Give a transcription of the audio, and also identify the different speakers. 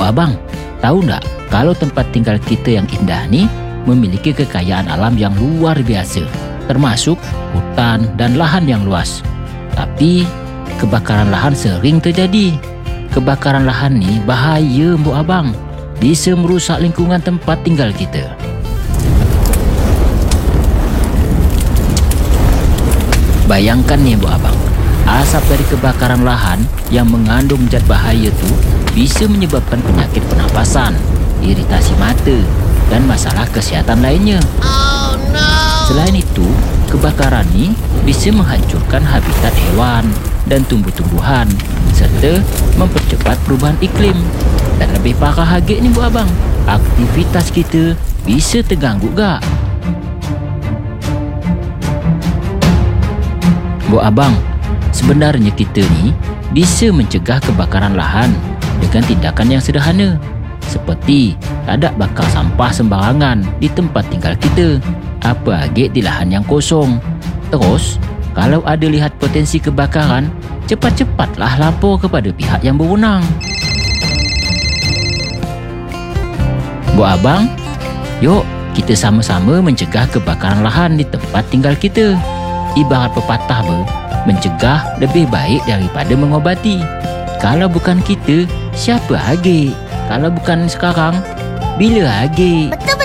Speaker 1: Abang, tahu nggak kalau tempat tinggal kita yang indah nih memiliki kekayaan alam yang luar biasa, termasuk hutan dan lahan yang luas. Tapi kebakaran lahan sering terjadi. Kebakaran lahan nih bahaya Bu Abang, bisa merusak lingkungan tempat tinggal kita. Bayangkan nih Bu Abang, asap dari kebakaran lahan yang mengandung zat bahaya tuh bisa menyebabkan penyakit pernapasan, iritasi mata, dan masalah kesehatan lainnya.
Speaker 2: Oh no!
Speaker 1: Selain itu, kebakaran ini bisa menghancurkan habitat hewan dan tumbuh-tumbuhan serta mempercepat perubahan iklim. Dan lebih parah lagi nih Bu Abang, aktivitas kita bisa terganggu gak? Bu Abang, sebenarnya kita ni bisa mencegah kebakaran lahan dengan tindakan yang sederhana, seperti tak bakar sampah sembarangan di tempat tinggal kita, apalagi di lahan yang kosong. Terus, kalau ada lihat potensi kebakaran, cepat-cepatlah lapor kepada pihak yang berwenang. Bu Abang, yuk kita sama-sama mencegah kebakaran lahan di tempat tinggal kita. Ibarat pepatah mencegah lebih baik daripada mengobati. Kalau bukan kita, siapa lagi? Kalau bukan sekarang, bila lagi?
Speaker 2: Betul